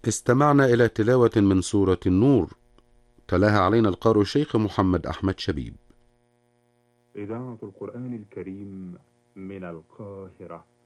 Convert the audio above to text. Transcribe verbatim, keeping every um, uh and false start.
استمعنا إلى تلاوة من سورة النور، تلاها علينا القارئ الشيخ محمد أحمد شبيب. إذاعة القرآن الكريم من القاهرة.